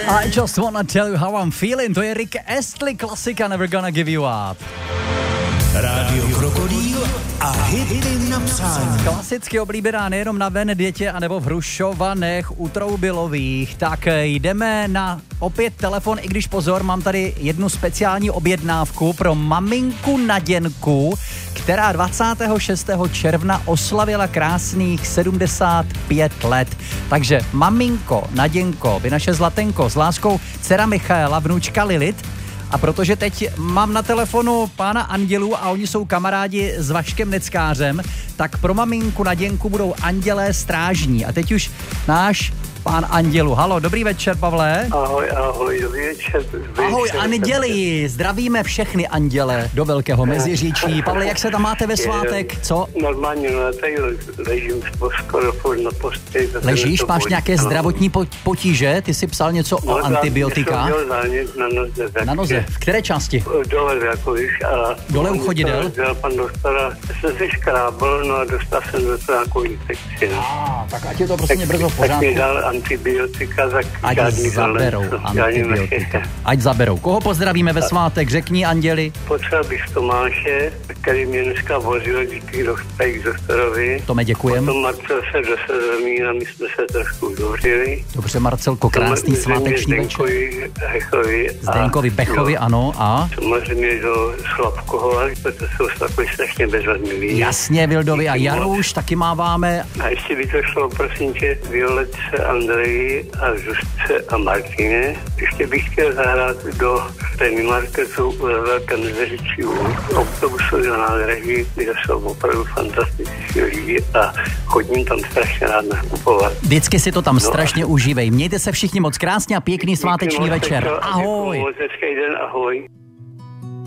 I just wanna tell you how I'm feeling. To je Rick Astley, klasika Never Gonna Give You Up. Rádio Krokodýl a hity na přání. Klasicky oblíbená nejenom na Venedietě anebo v Hrušovanech u Troubilových. Tak jdeme na opět telefon, i když pozor, mám tady jednu speciální objednávku pro maminku Naděnku, která 26. června oslavila krásných 75 let. Takže maminko Naděnko, vy naše zlatenko, s láskou dcera Michaela, vnučka Lilit. A protože teď mám na telefonu pána Andělů a oni jsou kamarádi s Vaškem Neckářem, tak pro maminku Naděnku budou andělé strážní. A teď už náš pán Andělu. Halo, dobrý večer, Pavle. Ahoj, dobrý večer. Ahoj, anděli, zdravíme všechny anděle do Velkého Meziříčí. Pavle, jak se tam máte ve svátek? Co? Normálně, no tady ležím skoro na posteli. Ležíš, máš nějaké zdravotní potíže? Ty jsi psal něco o antibiotikách? Na noze. V které části? Dole, jako víš. Dole u chodidel? Pan doktora, jsem si škrábl, no a dostal jsem do toho nějakou infekci. Tak ať je to prostě brzo v pořádku. Tak mi dal antibiotika, tak ať zaberou antibiotika. Ať zaberou. Koho pozdravíme ve svátek? Řekni, anděli. Potřeba bych Tomáše, který mě dneska vozil díky k doktorovi. Tome, děkujem. Potom Marcel se do Sezemína, my jsme se trošku udobřili. Dobře, Marcelko, krásný sváteční večer. Zdenkovi Bechovi, ano, a? Samozřejmě do Slabkohova, protože jsou takový strašně bezvadný. Jasně, Vildovi a Jarouš taky máváme. A ještě by to šlo, prosím tě, Violetce, Andreji a Zuzce a Martine. Ještě bych chtěl zahrát do Penny Marketu Velkém Meziříčí autobusu do nádraží, kde jsou opravdu fantastické lidi a chodím tam strašně rád nakupovat. Vždycky si to tam strašně užívej. Mějte se všichni moc krásně a pěkný sváteční večer. Ahoj. Hezký den, ahoj.